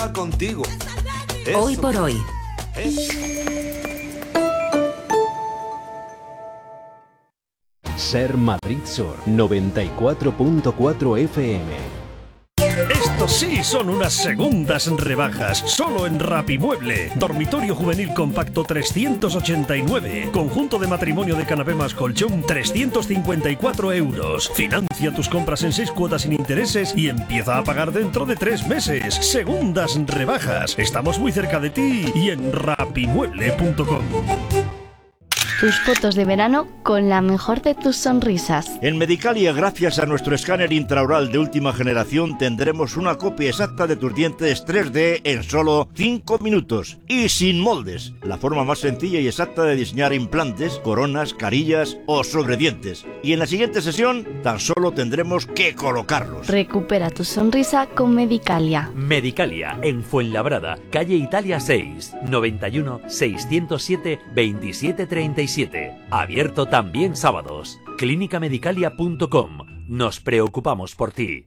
contigo. Hoy por hoy. Ser Madrid Sur 94.4 FM. Estos sí son unas segundas rebajas, solo en Rapimueble. Dormitorio juvenil compacto 389. Conjunto de matrimonio de canapé más colchón 354 euros. Financia tus compras en 6 cuotas sin intereses y empieza a pagar dentro de 3 meses. Segundas rebajas. Estamos muy cerca de ti y en rapimueble.com. Tus fotos de verano con la mejor de tus sonrisas. En Medicalia, gracias a nuestro escáner intraoral de última generación, tendremos una copia exacta de tus dientes 3D en solo 5 minutos y sin moldes. La forma más sencilla y exacta de diseñar implantes, coronas, carillas o sobredientes. Y en la siguiente sesión, tan solo tendremos que colocarlos. Recupera tu sonrisa con Medicalia. Medicalia, en Fuenlabrada, calle Italia 6, 91 607 2737. Abierto también sábados. Clínicamedicalia.com. Nos preocupamos por ti.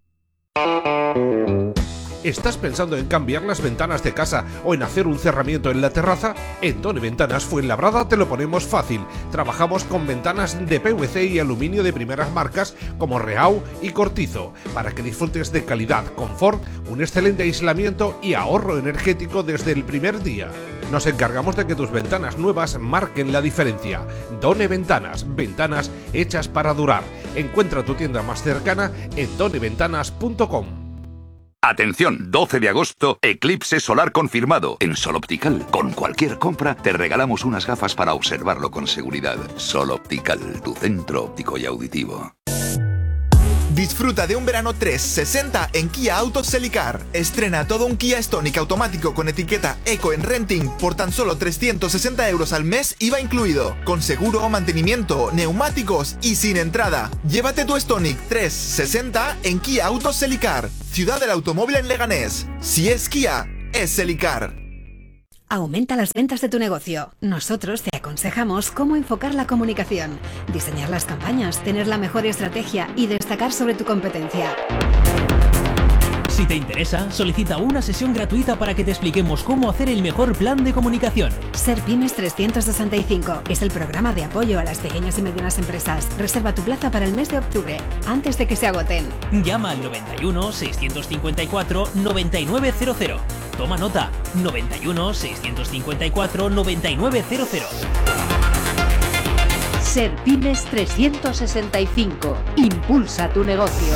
¿Estás pensando en cambiar las ventanas de casa o en hacer un cerramiento en la terraza? En Done Ventanas Fuenlabrada te lo ponemos fácil. Trabajamos con ventanas de PVC y aluminio de primeras marcas como Reau y Cortizo, para que disfrutes de calidad, confort, un excelente aislamiento y ahorro energético desde el primer día. Nos encargamos de que tus ventanas nuevas marquen la diferencia. Done Ventanas, ventanas hechas para durar. Encuentra tu tienda más cercana en doneventanas.com. Atención, 12 de agosto, eclipse solar confirmado. En Sol Optical, con cualquier compra, te regalamos unas gafas para observarlo con seguridad. Sol Optical, tu centro óptico y auditivo. Disfruta de un verano 360 en Kia Autos Celicar. Estrena todo un Kia Stonic automático con etiqueta Eco en renting por tan solo 360 euros al mes, IVA incluido, con seguro, mantenimiento, neumáticos y sin entrada. Llévate tu Stonic 360 en Kia Autos Celicar, ciudad del automóvil en Leganés. Si es Kia, es Celicar. Aumenta las ventas de tu negocio. Nosotros te aconsejamos cómo enfocar la comunicación, diseñar las campañas, tener la mejor estrategia y destacar sobre tu competencia. Si te interesa, solicita una sesión gratuita para que te expliquemos cómo hacer el mejor plan de comunicación. Serpymes 365 es el programa de apoyo a las pequeñas y medianas empresas. Reserva tu plaza para el mes de octubre, antes de que se agoten. Llama al 91 654 9900. Toma nota, 91 654 9900. Serpymes 365. Impulsa tu negocio.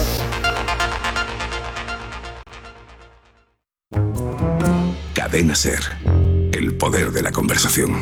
Cadena Ser. El poder de la conversación.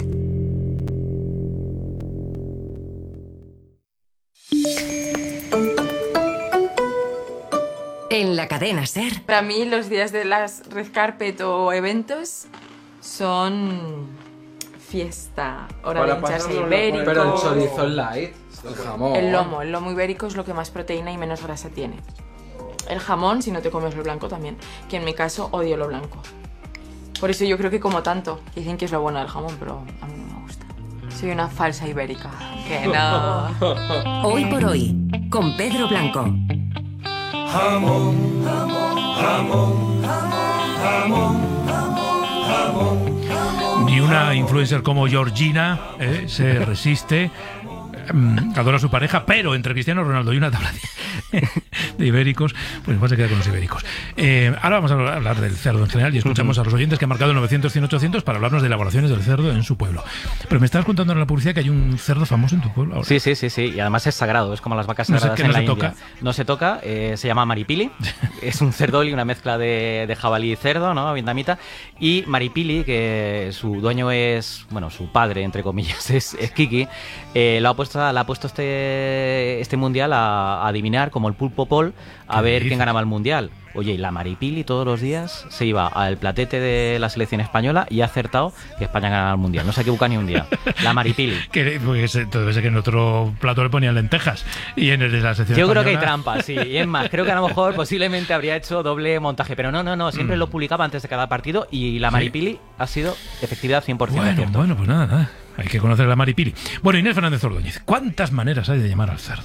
En la cadena Ser. Para mí los días de las red carpet o eventos son fiesta. Hora de hincharse ibérico. Pero el chorizo light, el jamón. El lomo ibérico es lo que más proteína y menos grasa tiene. El jamón, si no te comes el blanco también, que en mi caso odio lo blanco. Por eso yo creo que como tanto. Dicen que es lo bueno del jamón, pero a mí no me gusta. Soy una falsa ibérica. Que no. Hoy por hoy, con Pedro Blanco. Jamón, jamón, jamón, jamón, jamón, jamón. Ni una influencer como Georgina se resiste. Adora a su pareja, pero entre Cristiano Ronaldo y una tabla de ibéricos, pues igual se queda con los ibéricos. Ahora vamos a hablar del cerdo en general y escuchamos a los oyentes que han marcado el 900-100-800 para hablarnos de elaboraciones del cerdo en su pueblo. Pero me estabas contando en la publicidad que hay un cerdo famoso en tu pueblo ahora. Sí, y además es sagrado, es como las vacas sagradas en la India. No se toca, se llama maripili, es un cerdoli, una mezcla de jabalí y cerdo, ¿no? Vietnamita, y maripili, que su dueño es, bueno, su padre, entre comillas, es Kiki, le ha puesto este mundial a adivinar, como el pulpo Pol, a ver quién ganaba el mundial. Oye, y la maripili todos los días se iba al platete de la selección española y ha acertado que España ganaba el mundial. No se equivoca ni un día. La maripili. Entonces que en otro plato le ponían lentejas y en el de la selección Yo española... creo que hay trampas, sí. Y es más, creo que a lo mejor posiblemente habría hecho doble montaje. Pero no, siempre lo publicaba antes de cada partido y la maripili ha sido efectividad 100%. Bueno, pues nada. Hay que conocer la maripili. Bueno, Inés Fernández Ordóñez, ¿cuántas maneras hay de llamar al cerdo?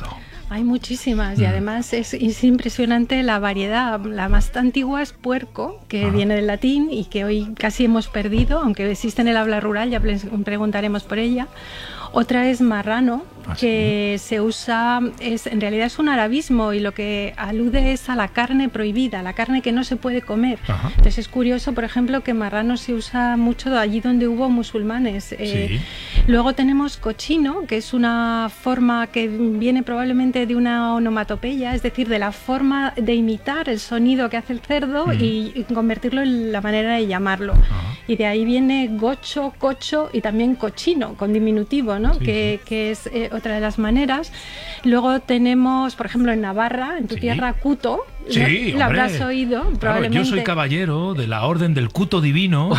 Hay muchísimas y además es impresionante la variedad. La más antigua es puerco, que viene del latín y que hoy casi hemos perdido, aunque existe en el habla rural, ya preguntaremos por ella. Otra es marrano, que se usa, en realidad es un arabismo y lo que alude es a la carne prohibida, la carne que no se puede comer. Entonces es curioso, por ejemplo, que marrano se usa mucho allí donde hubo musulmanes. Luego tenemos cochino, que es una forma que viene probablemente de una onomatopeya, es decir, de la forma de imitar el sonido que hace el cerdo y convertirlo en la manera de llamarlo. Y de ahí viene gocho, cocho y también cochino, con diminutivo, ¿no? Que es otra de las maneras. Luego tenemos, por ejemplo, en Navarra, en tu tierra, cuto. Sí, lo habrás oído, probablemente. Claro, yo soy caballero de la Orden del Cuto Divino,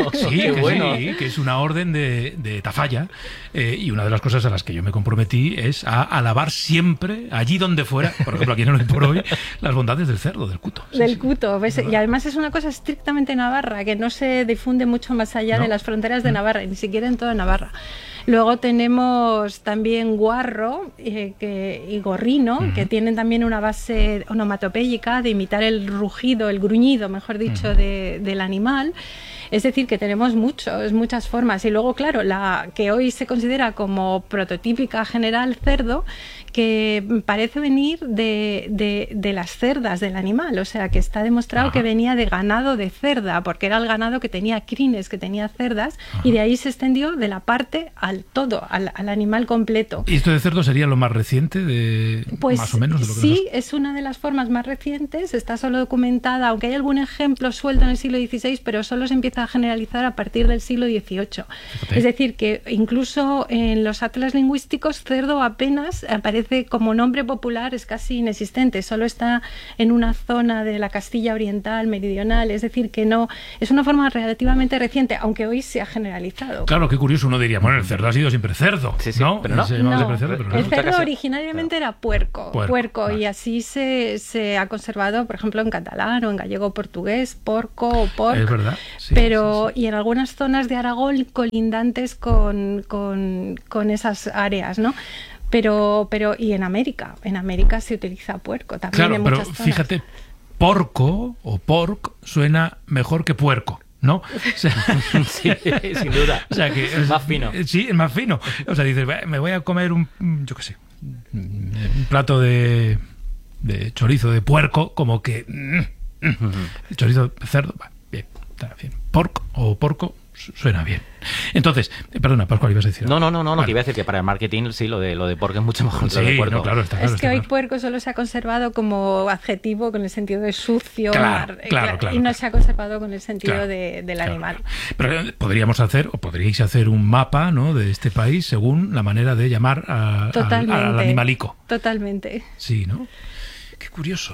que es una orden de Tafalla, y una de las cosas a las que yo me comprometí es a alabar siempre, allí donde fuera, por ejemplo aquí en Hoy por Hoy, las bondades del cerdo, del cuto. Cuto, ¿ves? Y además es una cosa estrictamente navarra, que no se difunde mucho más allá de las fronteras de Navarra, ni siquiera en toda Navarra. Luego tenemos también guarro y gorrino, que tienen también una base onomatopéyica de imitar el rugido, el gruñido, mejor dicho, del animal. Es decir, que tenemos muchas formas. Y luego, claro, la que hoy se considera como prototípica general cerdo, que parece venir de las cerdas del animal, o sea que está demostrado que venía de ganado de cerda, porque era el ganado que tenía crines, que tenía cerdas, y de ahí se extendió de la parte al todo, al animal completo. ¿Y esto de cerdo sería lo más reciente más o menos? De lo que sí, es una de las formas más recientes, está solo documentada, aunque hay algún ejemplo suelto en el siglo XVI, pero solo se empieza a generalizar a partir del siglo XVIII. Fíjate. Es decir, que incluso en los atlas lingüísticos cerdo apenas aparece como nombre popular, es casi inexistente, solo está en una zona de la Castilla Oriental, meridional, es decir, que no, es una forma relativamente reciente, aunque hoy se ha generalizado. Claro, qué curioso, uno diría, bueno, el cerdo ha sido siempre cerdo, ¿no? Pero el cerdo originariamente era puerco, y así se ha conservado, por ejemplo, en catalán o en gallego portugués, porco o porc. Es verdad. Sí, pero y en algunas zonas de Aragón colindantes con esas áreas, ¿no? Pero y en América se utiliza puerco también. Claro, en pero muchas zonas. Fíjate, porco o porc suena mejor que puerco, ¿no? O sea, sí, sin duda. O sea, que es más fino. Sí, es más fino. O sea, dices, me voy a comer un plato de chorizo de puerco, como que chorizo de cerdo, bien, está bien. Porc o porco suena bien. Entonces, perdona, Pascual, ibas a decir. No, vale. Que iba a decir que para el marketing sí, lo de porco es mucho mejor que lo de puerco. No, claro, está claro. Es que hoy puerco solo se ha conservado como adjetivo con el sentido de sucio, claro, y no se ha conservado con el sentido del animal. Pero podríais hacer un mapa, ¿no?, de este país según la manera de llamar al animalico. Totalmente. Sí, ¿no? Qué curioso.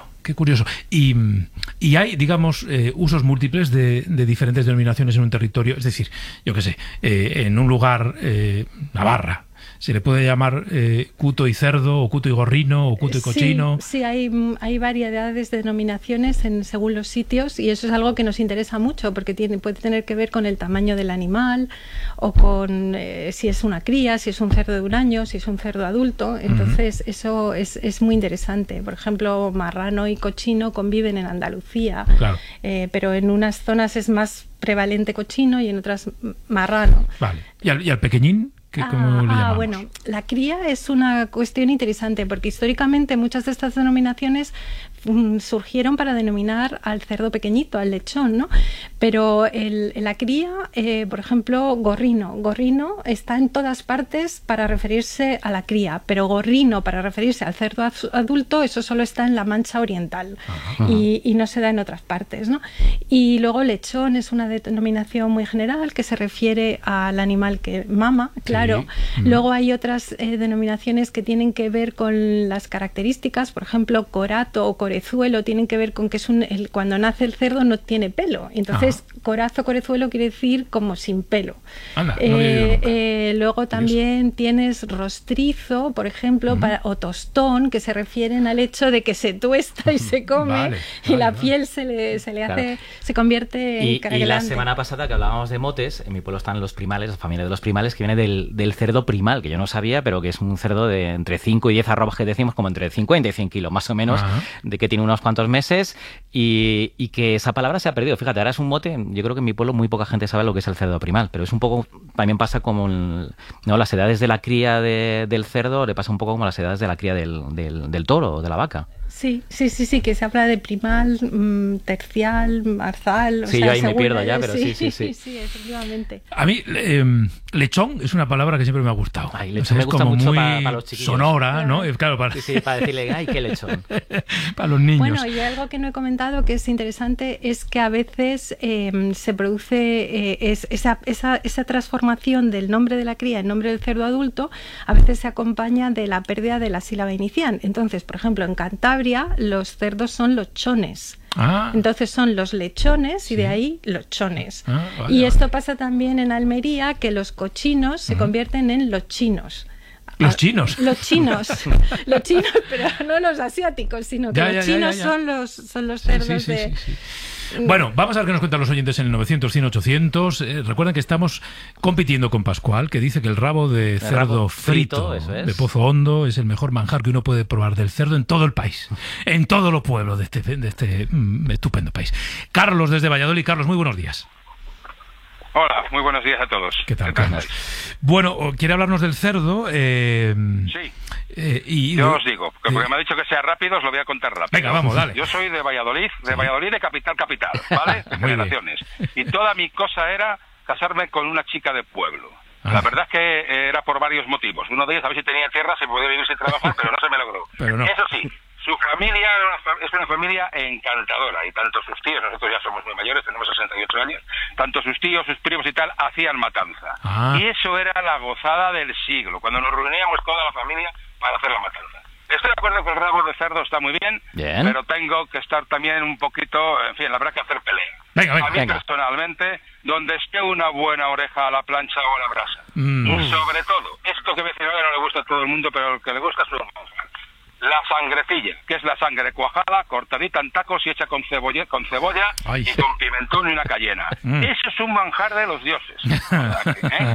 Y hay, digamos, usos múltiples de diferentes denominaciones en un territorio. Es decir, yo qué sé, en un lugar, Navarra, se le puede llamar cuto y cerdo, o cuto y gorrino, o cuto y cochino. Sí, hay variedades de denominaciones según los sitios, y eso es algo que nos interesa mucho, porque puede tener que ver con el tamaño del animal, o con si es una cría, si es un cerdo de un año, si es un cerdo adulto. Entonces eso es muy interesante. Por ejemplo, marrano y cochino conviven en Andalucía, claro. Pero en unas zonas es más prevalente cochino y en otras marrano. Vale. ¿Y al pequeñín? Bueno, la cría es una cuestión interesante, porque históricamente muchas de estas denominaciones surgieron para denominar al cerdo pequeñito, al lechón, ¿no? Pero la cría, por ejemplo, gorrino está en todas partes para referirse a la cría, pero gorrino para referirse al cerdo adulto, eso solo está en la Mancha Oriental. Y no se da en otras partes, ¿no? Y luego lechón es una denominación muy general que se refiere al animal que mama, claro. Luego hay otras denominaciones que tienen que ver con las características, por ejemplo, corato o coretón, corezuelo tienen que ver con que cuando nace el cerdo no tiene pelo. Entonces, corezuelo quiere decir como sin pelo. Anda, luego también tienes rostrizo, por ejemplo, o tostón, que se refieren al hecho de que se tuesta y se come, la piel se le hace, se convierte en caracolante. Y la semana pasada que hablábamos de motes, en mi pueblo están los primales, la familia de los primales, que viene del cerdo primal, que yo no sabía, pero que es un cerdo de entre 5 y 10 arrobas, que decimos como entre 50 y 100 kilos, más o menos, de que tiene unos cuantos meses, y que esa palabra se ha perdido. Fíjate, ahora es un mote, yo creo que en mi pueblo muy poca gente sabe lo que es el cerdo primal, pero es un poco, también pasa como las edades de la cría del cerdo, le pasa un poco como las edades de la cría del toro o de la vaca. Sí, que se habla de primal, tercial, marzal. Sí, yo ahí me pierdo ya, pero sí. Sí, efectivamente. A mí, lechón es una palabra que siempre me ha gustado. Ay, lechón me gusta mucho para los chiquillos. Sonora, ¿no? Claro, para... Sí, para decirle, ay, qué lechón. Para los niños. Bueno, y algo que no he comentado que es interesante es que a veces se produce esa transformación del nombre de la cría en nombre del cerdo adulto, a veces se acompaña de la pérdida de la sílaba inicial. Entonces, por ejemplo, en Cantabria los cerdos son lochones. Entonces son los lechones y de ahí lochones. Y esto pasa también en Almería, que los cochinos se convierten en lochinos. Los chinos. Los chinos, pero no los asiáticos, sino que los chinos son los cerdos de... Sí. Bueno, vamos a ver qué nos cuentan los oyentes en el 900-100-800. Recuerden que estamos compitiendo con Pascual, que dice que el rabo de cerdo frito de Pozo Hondo es el mejor manjar que uno puede probar del cerdo en todo el país, en todos los pueblos de este estupendo país. Carlos, desde Valladolid. Carlos, muy buenos días. Hola, muy buenos días a todos. ¿Qué tal, Carlos? Bueno, ¿quiere hablarnos del cerdo? Sí. Yo os digo, porque me ha dicho que sea rápido, os lo voy a contar rápido. Venga, vamos, dale. Yo soy de Valladolid, de capital, ¿vale? De generaciones. Y toda mi cosa era casarme con una chica de pueblo. La verdad es que era por varios motivos. Uno de ellos, a ver si tenía tierra, se podía vivir sin trabajar, pero no se me logró. Eso sí, su familia es una familia encantadora, y tanto sus tíos, nosotros ya somos muy mayores, tenemos 68 años, tanto sus tíos, sus primos y tal, hacían matanza. Y eso era la gozada del siglo, cuando nos reuníamos toda la familia para hacer la matanza. Estoy de acuerdo que el rabo de cerdo está muy bien, pero tengo que estar también un poquito, en fin, habrá que hacer pelea. A mí personalmente, donde esté una buena oreja a la plancha o a la brasa. Y sobre todo, esto que me decía no le gusta a todo el mundo, pero el que le gusta es un manjar. La sangrecilla, que es la sangre cuajada, cortadita en tacos y hecha con cebolla y con pimentón y una cayena. Eso es un manjar de los dioses.